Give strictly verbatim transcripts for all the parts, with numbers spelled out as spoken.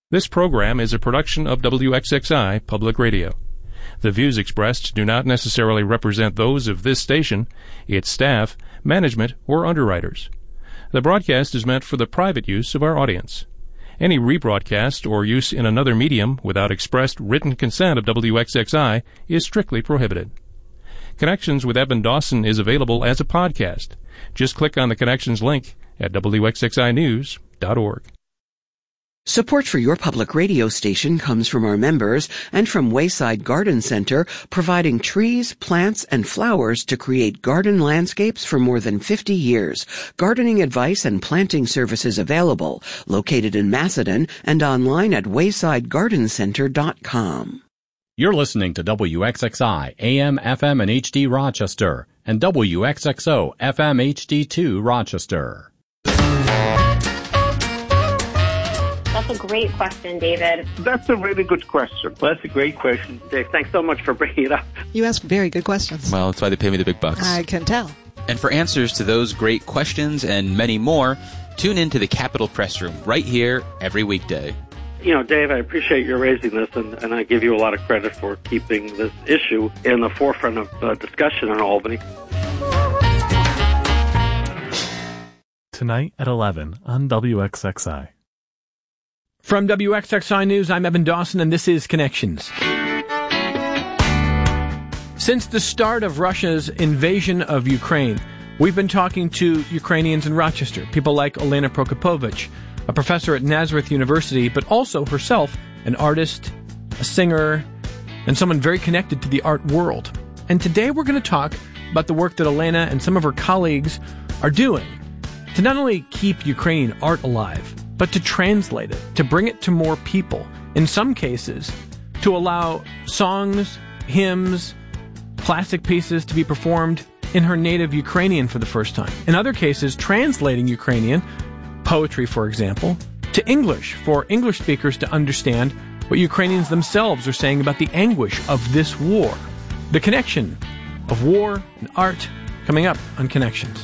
This program is a production of W X X I Public Radio. The views expressed do not necessarily represent those of this station, its staff, management, or underwriters. The broadcast is meant for the private use of our audience. Any rebroadcast or use in another medium without expressed written consent of W X X I is strictly prohibited. Connections with Evan Dawson is available as a podcast. Just click on the Connections link at W X X I news dot org. Support for your public radio station comes from our members and from Wayside Garden Center, providing trees, plants, and flowers to create garden landscapes for more than fifty years. Gardening advice and planting services available. Located in Macedon and online at wayside garden center dot com. You're listening to W X X I, A M, F M, and H D Rochester, and W X X O, F M, H D two Rochester. That's a great question, David. That's a really good question. Well, that's a great question. Dave, thanks so much for bringing it up. You ask very good questions. Well, that's why they pay me the big bucks. I can tell. And for answers to those great questions and many more, tune in to the Capitol Press Room right here every weekday. You know, Dave, I appreciate your raising this, and, and I give you a lot of credit for keeping this issue in the forefront of uh, discussion in Albany. Tonight at eleven on W X X I. From W X X I News, I'm Evan Dawson, and this is Connections. Since the start of Russia's invasion of Ukraine, we've been talking to Ukrainians in Rochester, people like Olena Prokopovich, a professor at Nazareth University, but also herself an artist, a singer, and someone very connected to the art world. And today we're going to talk about the work that Olena and some of her colleagues are doing to not only keep Ukrainian art alive, but to translate it, to bring it to more people. In some cases, to allow songs, hymns, classic pieces to be performed in her native Ukrainian for the first time. In other cases, translating Ukrainian, poetry for example, to English for English speakers to understand what Ukrainians themselves are saying about the anguish of this war. The connection of war and art coming up on Connections.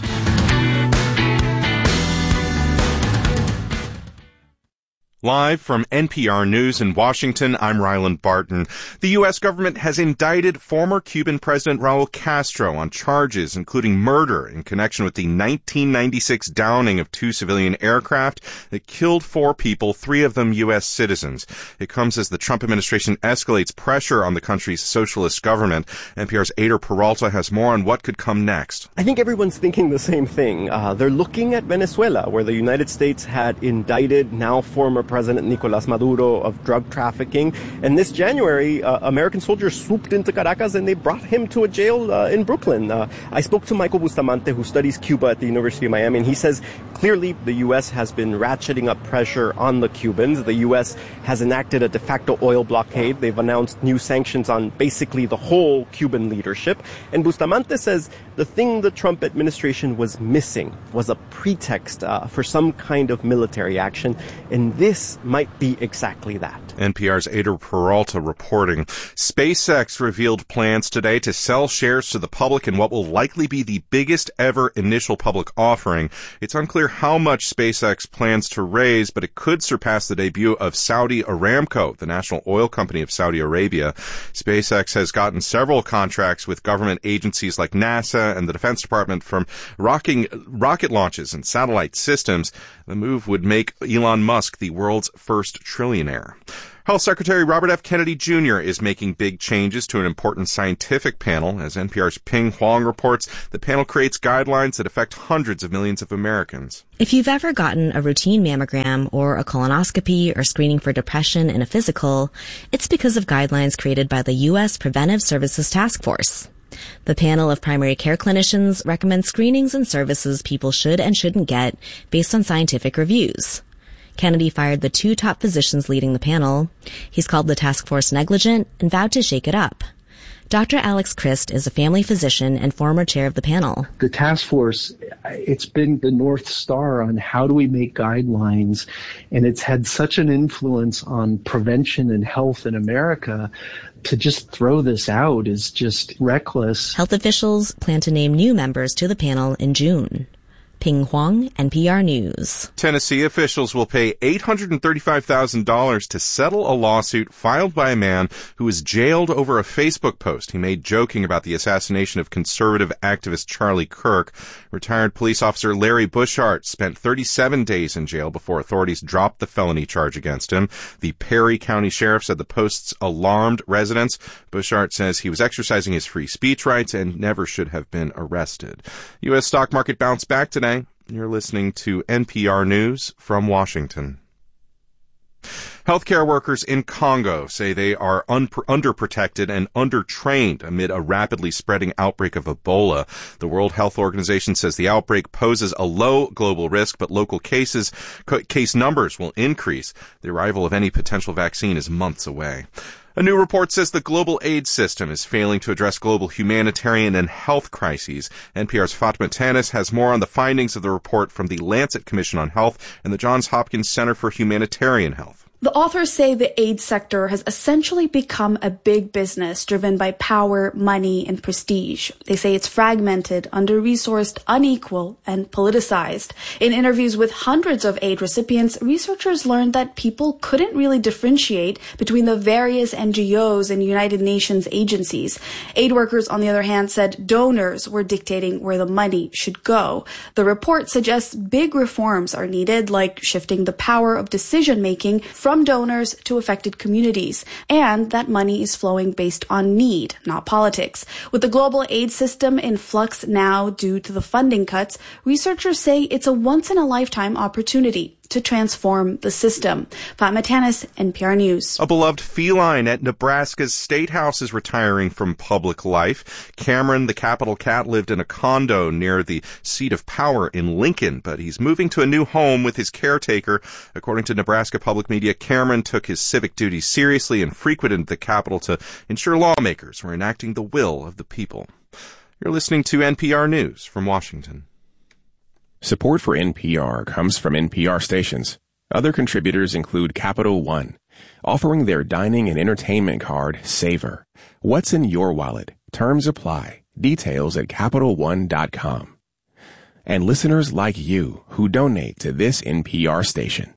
Live from N P R News in Washington, I'm Ryland Barton. The U S government has indicted former Cuban President Raul Castro on charges including murder in connection with the nineteen ninety-six downing of two civilian aircraft that killed four people, three of them U S citizens. It comes as the Trump administration escalates pressure on the country's socialist government. N P R's Ader Peralta has more on what could come next. I think everyone's thinking the same thing. Uh, they're looking at Venezuela, where the United States had indicted now former President Nicolas Maduro of drug trafficking. And this January, uh, American soldiers swooped into Caracas and they brought him to a jail uh, in Brooklyn. Uh, I spoke to Michael Bustamante, who studies Cuba at the University of Miami, and he says clearly the U S has been ratcheting up pressure on the Cubans. The U S has enacted a de facto oil blockade. They've announced new sanctions on basically the whole Cuban leadership. And Bustamante says the thing the Trump administration was missing was a pretext uh, for some kind of military action. And this might be exactly that. N P R's Ader Peralta reporting. SpaceX revealed plans today to sell shares to the public in what will likely be the biggest ever initial public offering. It's unclear how much SpaceX plans to raise, but it could surpass the debut of Saudi Aramco, the national oil company of Saudi Arabia. SpaceX has gotten several contracts with government agencies like NASA and the Defense Department from rocking, rocket launches and satellite systems. The move would make Elon Musk the world's first trillionaire. Health Secretary Robert F. Kennedy Junior is making big changes to an important scientific panel. As N P R's Ping Huang reports, the panel creates guidelines that affect hundreds of millions of Americans. If you've ever gotten a routine mammogram or a colonoscopy or screening for depression in a physical, it's because of guidelines created by the U S Preventive Services Task Force. The panel of primary care clinicians recommends screenings and services people should and shouldn't get based on scientific reviews. Kennedy fired the two top physicians leading the panel. He's called the task force negligent and vowed to shake it up. Doctor Alex Christ is a family physician and former chair of the panel. The task force, it's been the North Star on how do we make guidelines, and it's had such an influence on prevention and health in America. To just throw this out is just reckless. Health officials plan to name new members to the panel in June. Ping Huang, N P R News. Tennessee officials will pay eight hundred thirty-five thousand dollars to settle a lawsuit filed by a man who was jailed over a Facebook post he made joking about the assassination of conservative activist Charlie Kirk. Retired police officer Larry Bushart spent thirty-seven days in jail before authorities dropped the felony charge against him. The Perry County Sheriff said the post's alarmed residents. Bushart says he was exercising his free speech rights and never should have been arrested. U S stock market bounced back today. You're listening to N P R News from Washington. Healthcare workers in Congo say they are un- underprotected and undertrained amid a rapidly spreading outbreak of Ebola. The World Health Organization says the outbreak poses a low global risk, but local cases, co- case numbers will increase. The arrival of any potential vaccine is months away. A new report says the global aid system is failing to address global humanitarian and health crises. N P R's Fatma Tanis has more on the findings of the report from the Lancet Commission on Health and the Johns Hopkins Center for Humanitarian Health. The authors say the aid sector has essentially become a big business driven by power, money, and prestige. They say it's fragmented, under-resourced, unequal, and politicized. In interviews with hundreds of aid recipients, researchers learned that people couldn't really differentiate between the various N G Os and United Nations agencies. Aid workers, on the other hand, said donors were dictating where the money should go. The report suggests big reforms are needed, like shifting the power of decision-making from from donors to affected communities, and that money is flowing based on need, not politics. With the global aid system in flux now due to the funding cuts, researchers say it's a once-in-a-lifetime opportunity to transform the system. Fatma Tanis, N P R News. A beloved feline at Nebraska's State House is retiring from public life. Cameron, the capital cat, lived in a condo near the seat of power in Lincoln, but he's moving to a new home with his caretaker. According to Nebraska Public Media, Cameron took his civic duties seriously and frequented the Capitol to ensure lawmakers were enacting the will of the people. You're listening to N P R News from Washington. Support for N P R comes from N P R stations. Other contributors include Capital One, offering their dining and entertainment card, Savor. What's in your wallet? Terms apply. Details at Capital One dot com. And listeners like you who donate to this N P R station.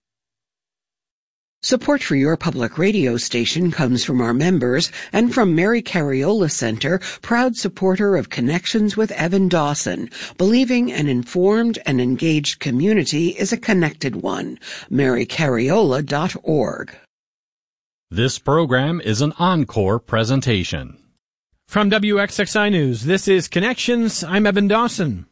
Support for your public radio station comes from our members and from Mary Cariola Center, proud supporter of Connections with Evan Dawson, believing an informed and engaged community is a connected one. mary cariola dot org. This program is an encore presentation. From W X X I News, this is Connections. I'm Evan Dawson.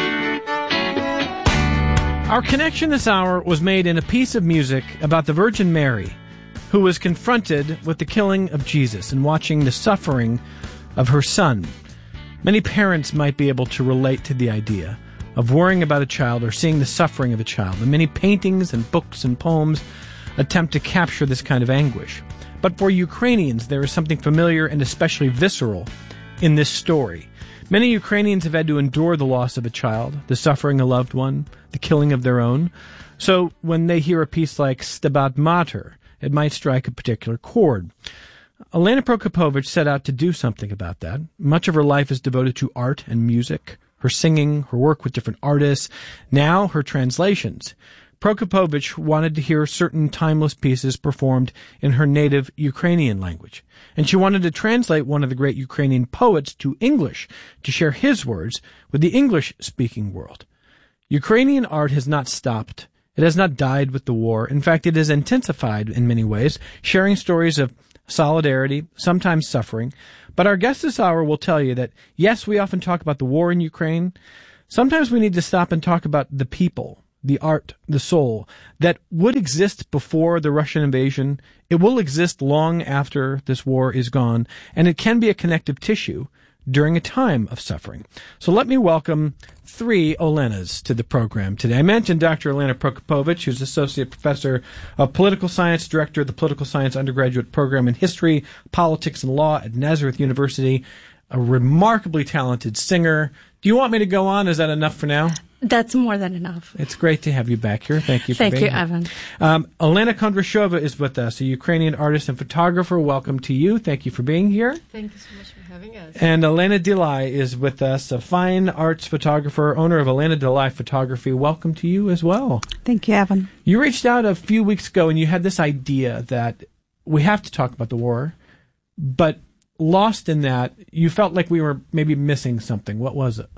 Our connection this hour was made in a piece of music about the Virgin Mary, who was confronted with the killing of Jesus and watching the suffering of her son. Many parents might be able to relate to the idea of worrying about a child or seeing the suffering of a child, and many paintings and books and poems attempt to capture this kind of anguish. But for Ukrainians, there is something familiar and especially visceral in this story. Many Ukrainians have had to endure the loss of a child, the suffering of a loved one, the killing of their own. So when they hear a piece like Stabat Mater, it might strike a particular chord. Elena Prokopovich set out to do something about that. Much of her life is devoted to art and music, her singing, her work with different artists, now her translations. Prokopovich wanted to hear certain timeless pieces performed in her native Ukrainian language, and she wanted to translate one of the great Ukrainian poets to English to share his words with the English-speaking world. Ukrainian art has not stopped. It has not died with the war. In fact, it has intensified in many ways, sharing stories of solidarity, sometimes suffering. But our guest this hour will tell you that, yes, we often talk about the war in Ukraine. Sometimes we need to stop and talk about the people, the art, the soul, that would exist before the Russian invasion. It will exist long after this war is gone, and it can be a connective tissue during a time of suffering. So let me welcome three Olenas to the program today. I mentioned Doctor Elena Prokopovich, who's Associate Professor of Political Science, Director of the Political Science Undergraduate Program in History, Politics, and Law at Nazareth University. a remarkably talented singer. Do you want me to go on? Is that enough for now? That's more than enough. It's great to have you back here. Thank you for Thank being you, here. Evan. Um, Elena Kondrashova is with us, a Ukrainian artist and photographer. Welcome to you. Thank you for being here. Thank you so much for having us. And Elena Delay is with us, a fine arts photographer, owner of Elena Delay Photography. Welcome to you as well. Thank you, Evan. You reached out a few weeks ago and you had this idea that we have to talk about the war, but lost in that, you felt like we were maybe missing something. What was it?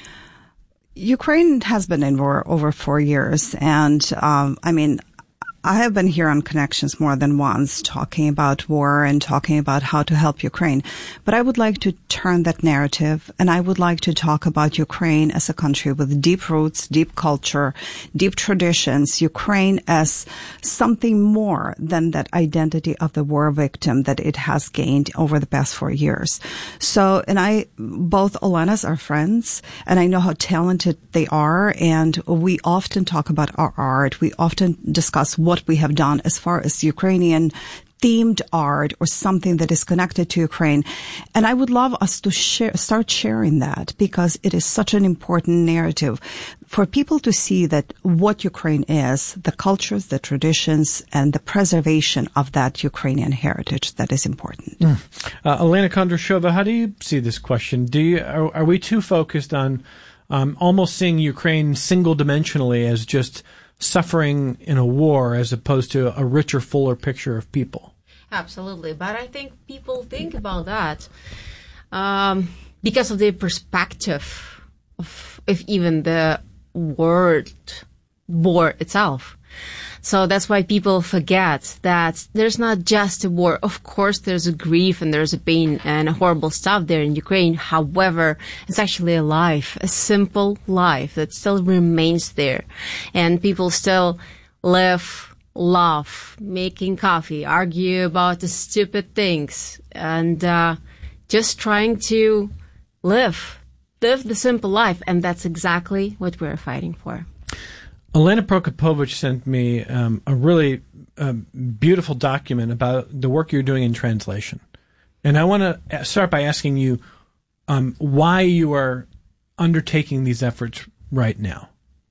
Ukraine has been in war over four years, and um, I mean, I have been here on Connections more than once talking about war and talking about how to help Ukraine. But I would like to turn that narrative, and I would like to talk about Ukraine as a country with deep roots, deep culture, deep traditions, Ukraine as something more than that identity of the war victim that it has gained over the past four years. So, and I, both Olenas are friends, and I know how talented they are, and we often talk about our art. We often discuss what what we have done as far as Ukrainian themed art or something that is connected to Ukraine. And I would love us to share, start sharing that, because it is such an important narrative for people to see that what Ukraine is, the cultures, the traditions, and the preservation of that Ukrainian heritage that is important. Mm. Uh, Elena Kondrashova, how do you see this question? Do you, are, are we too focused on um, almost seeing Ukraine single-dimensionally as just suffering in a war as opposed to a richer, fuller picture of people? Absolutely. But I think people think about that um, because of the perspective of, of even the word war itself. So that's why people forget that there's not just a war. Of course, there's a grief and there's a pain and a horrible stuff there in Ukraine. However, it's actually a life, a simple life that still remains there. And people still live, laugh, making coffee, argue about the stupid things, and uh, just trying to live, live the simple life. And that's exactly what we're fighting for. Elena Prokopovich sent me um, a really um, beautiful document about the work you're doing in translation. And I want to start by asking you um, why you are undertaking these efforts right now.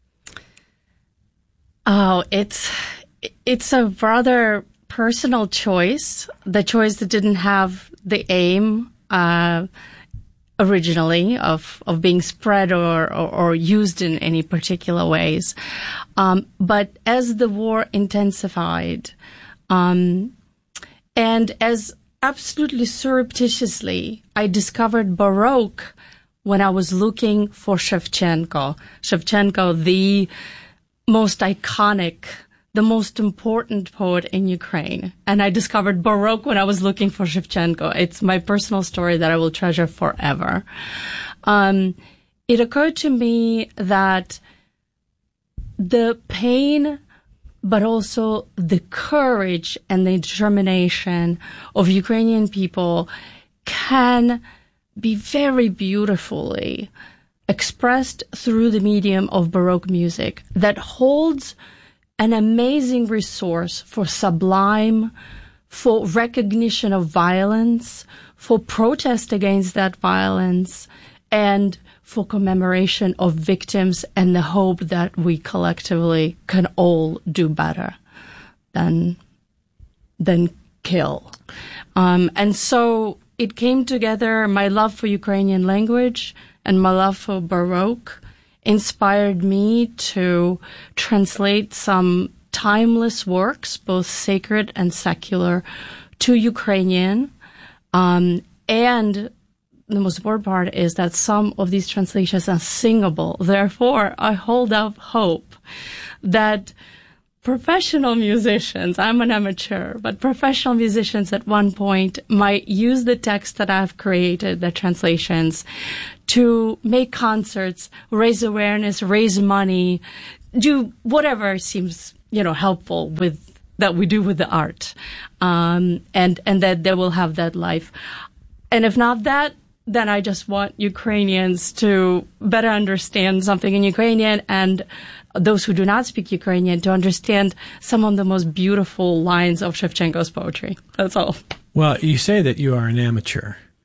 Oh, it's it's a rather personal choice, the choice that didn't have the aim uh originally of, of being spread or, or, or used in any particular ways. Um, but as the war intensified, um, and as absolutely surreptitiously I discovered Baroque when I was looking for Shevchenko, Shevchenko, the most iconic, the most important poet in Ukraine. And I discovered Baroque when I was looking for Shevchenko. It's my personal story that I will treasure forever. Um, it occurred to me that the pain, but also the courage and the determination of Ukrainian people can be very beautifully expressed through the medium of Baroque music that holds an amazing resource for sublime, for recognition of violence, for protest against that violence, and for commemoration of victims and the hope that we collectively can all do better than, than kill. Um, and so it came together, my love for Ukrainian language and my love for Baroque inspired me to translate some timeless works, both sacred and secular, to Ukrainian. Um, and the most important part is that some of these translations are singable. Therefore, I hold out hope that professional musicians, I'm an amateur, but professional musicians at one point might use the text that I've created, the translations, to make concerts, raise awareness, raise money, do whatever seems, you know, helpful with that we do with the art, um, and and that they will have that life. And if not that, then I just want Ukrainians to better understand something in Ukrainian, and those who do not speak Ukrainian to understand some of the most beautiful lines of Shevchenko's poetry. That's all. Well, you say that you are an amateur.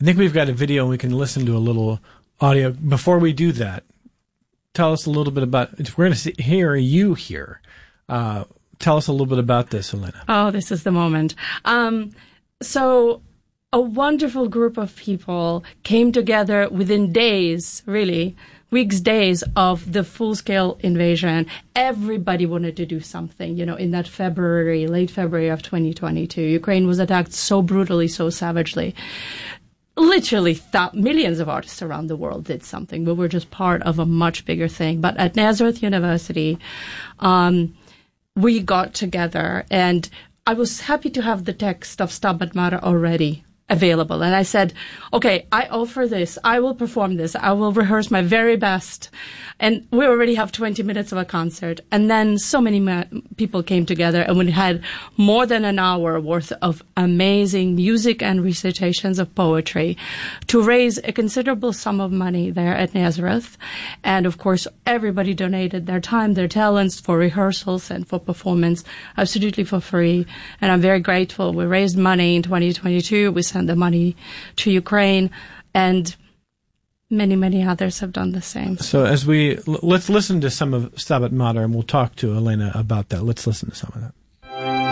I think we've got a video and we can listen to a little audio. Before we do that, tell us a little bit about, we're going to hear you here. Uh, tell us a little bit about this, Elena. Oh, this is the moment. Um, so a wonderful group of people came together within days, really, weeks, days of the full-scale invasion. Everybody wanted to do something, you know, in that February, late February of twenty twenty-two. Ukraine was attacked so brutally, so savagely. Literally th- millions of artists around the world did something. We were just part of a much bigger thing. But at Nazareth University, um, we got together, and I was happy to have the text of Stabat Mater already available. And I said, okay, I offer this. I will perform this. I will rehearse my very best. And we already have twenty minutes of a concert. And then so many ma- people came together, and we had more than an hour worth of amazing music and recitations of poetry to raise a considerable sum of money there at Nazareth. And of course, everybody donated their time, their talents for rehearsals and for performance, absolutely for free. And I'm very grateful. We raised money in twenty twenty-two. We sent the money to Ukraine, and many, many others have done the same. So as we, let's listen to some of Stabat Mater, and we'll talk to Elena about that. Let's listen to some of that.